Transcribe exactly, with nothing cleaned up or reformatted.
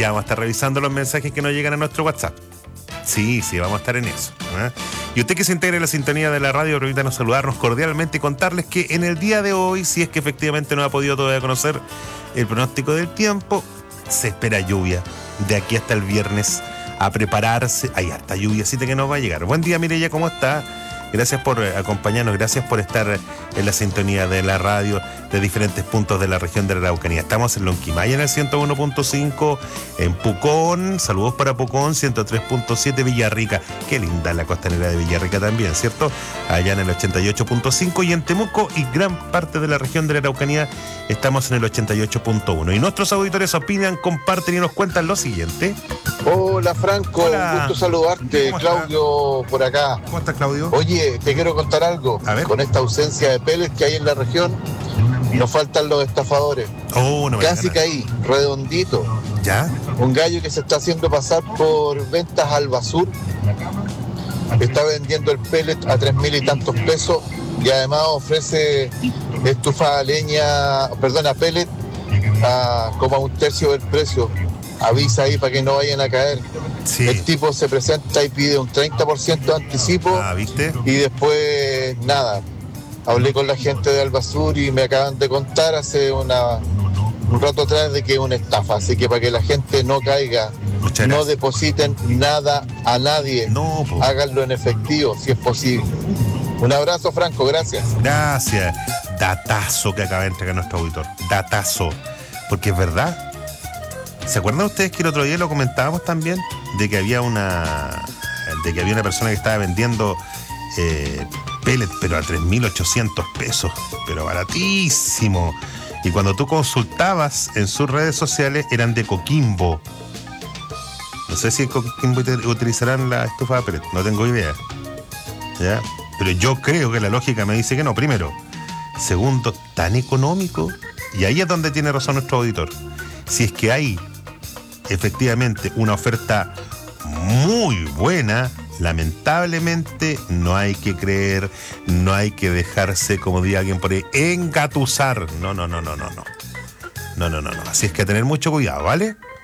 vamos a estar revisando los mensajes que nos llegan a nuestro WhatsApp. Sí, sí, vamos a estar en eso, ¿eh? Y usted que se integre en la sintonía de la radio, permítanos saludarnos cordialmente y contarles que en el día de hoy, si es que efectivamente no ha podido todavía conocer el pronóstico del tiempo, se espera lluvia de aquí hasta el viernes. A prepararse, hay harta lluviacita que nos va a llegar. Buen día, Mireya, ¿cómo está? Gracias por acompañarnos, gracias por estar en la sintonía de la radio de diferentes puntos de la región de la Araucanía. Estamos en Lonquimaya en el ciento uno punto cinco, en Pucón, saludos para Pucón, ciento tres punto siete, Villarrica, qué linda la costanera de Villarrica también, ¿cierto? Allá en el ochenta y ocho punto cinco, y en Temuco y gran parte de la región de la Araucanía estamos en el ochenta y ocho punto uno. Y nuestros auditores opinan, comparten y nos cuentan lo siguiente. Hola Franco, Hola. un gusto saludarte, Claudio por acá. ¿Cómo estás, Claudio? Oye, te quiero contar algo. A ver. Con esta ausencia de pellets que hay en la región, nos faltan los estafadores. Oh, no me Casi ganas. caí, redondito. ¿Ya? Un gallo que se está haciendo pasar por ventas al basur está vendiendo el pellet a tres mil y tantos pesos y además ofrece estufa a leña, perdón, a pellet a como a un tercio del precio. Avisa ahí para que no vayan a caer. Sí. El tipo se presenta y pide un treinta por ciento de anticipo Ah, ¿viste? y después nada. Hablé con la gente de Albasur y me acaban de contar hace una, un rato atrás de que es una estafa. Así que para que la gente no caiga, Muchas no gracias. depositen nada a nadie. No, po. Háganlo en efectivo si es posible. Un abrazo, Franco, gracias. Gracias. Datazo que acaba de entregar nuestro auditor. Datazo. Porque es verdad. ¿Se acuerdan ustedes que el otro día lo comentábamos también? De que había una. De que había una persona que estaba vendiendo eh, pellet, pero a tres mil ochocientos pesos. Pero baratísimo. Y cuando tú consultabas en sus redes sociales, eran de Coquimbo. No sé si en Coquimbo utilizarán la estufa de pellet. No tengo idea. ¿Ya? Pero yo creo que la lógica me dice que no, primero. Segundo, tan económico. Y ahí es donde tiene razón nuestro auditor. Si es que hay efectivamente una oferta muy buena, lamentablemente no hay que creer, no hay que dejarse, como diría alguien por ahí, engatusar. No, no, no, no, no, no. No, no, no, no. Así es que tener mucho cuidado, ¿vale?